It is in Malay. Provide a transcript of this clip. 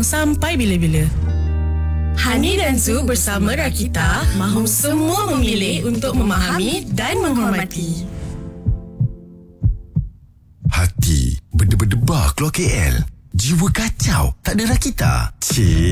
sampai bila-bila. Hani dan Zu bersama Rakita mahu semua memilih untuk memahami dan menghormati. Hati berdebar-debar keluar KL. Jiwa kacau, tak ada Rakita. Cik.